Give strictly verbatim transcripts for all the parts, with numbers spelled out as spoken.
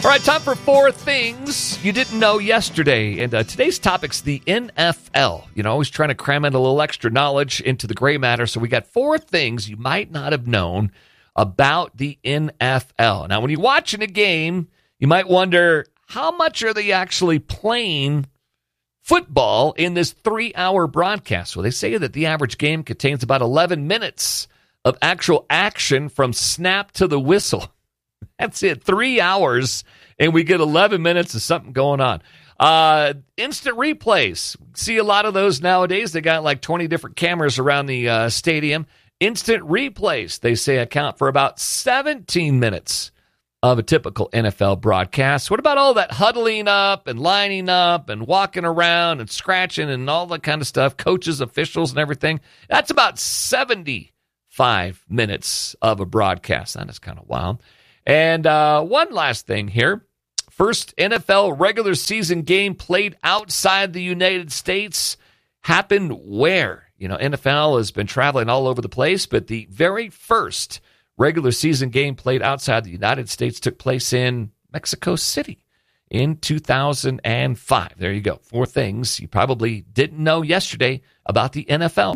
All right, time for four things you didn't know yesterday. And uh, today's topic's the N F L. You know, always trying to cram in a little extra knowledge into the gray matter. So we got four things you might not have known about the N F L. Now, when you're watching a game, you might wonder, how much are they actually playing football in this three-hour broadcast? Well, they say that the average game contains about eleven minutes of actual action from snap to the whistle. That's it, three hours, and we get eleven minutes of something going on. Uh, instant replays. See a lot of those nowadays. They got like twenty different cameras around the uh, stadium. Instant replays, they say, account for about seventeen minutes of a typical N F L broadcast. What about all that huddling up and lining up and walking around and scratching and all that kind of stuff, coaches, officials, and everything? That's about seventy-five minutes of a broadcast. That is kind of wild. And uh, one last thing here. First N F L regular season game played outside the United States happened where? You know, N F L has been traveling all over the place, but the very first regular season game played outside the United States took place in Mexico City in two thousand five. There you go. Four things you probably didn't know yesterday about the N F L.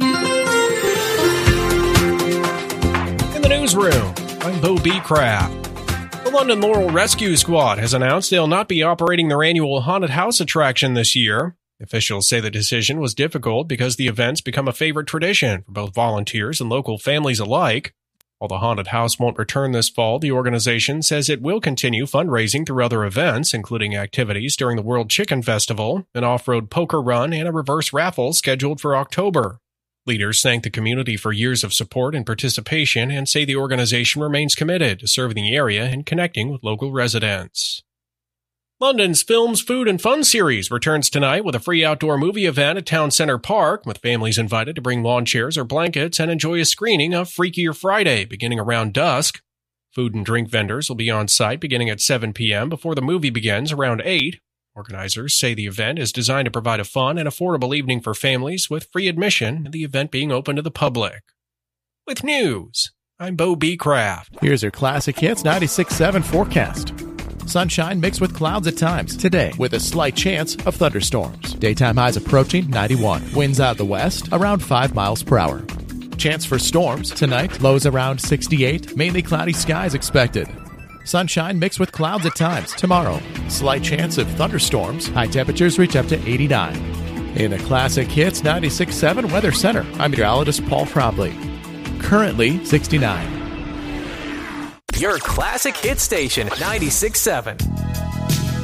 In the newsroom, I'm Bo B. Craft. The London Laurel Rescue Squad has announced they'll not be operating their annual haunted house attraction this year. Officials say the decision was difficult because the event's become a favorite tradition for both volunteers and local families alike. While the haunted house won't return this fall, the organization says it will continue fundraising through other events, including activities during the World Chicken Festival, an off-road poker run, and a reverse raffle scheduled for October. Leaders thank the community for years of support and participation and say the organization remains committed to serving the area and connecting with local residents. London's Films, Food, and Fun series returns tonight with a free outdoor movie event at Town Centre Park, with families invited to bring lawn chairs or blankets and enjoy a screening of Freakier Friday beginning around dusk. Food and drink vendors will be on site beginning at seven p.m. before the movie begins around eight. Organizers say the event is designed to provide a fun and affordable evening for families with free admission and the event being open to the public. With news, I'm Bo B. Craft. Here's your Classic Hits ninety-six point seven forecast. Sunshine mixed with clouds at times today with a slight chance of thunderstorms. Daytime highs approaching ninety-one. Winds out the west around five miles per hour. Chance for storms tonight. Lows around sixty-eight. Mainly cloudy skies expected. Sunshine mixed with clouds at times tomorrow. Slight chance of thunderstorms. High temperatures reach up to eighty-nine. In the Classic Hits ninety-six point seven Weather Center, I'm meteorologist Paul Crobley. Currently sixty-nine. Your Classic Hit Station, ninety-six point seven.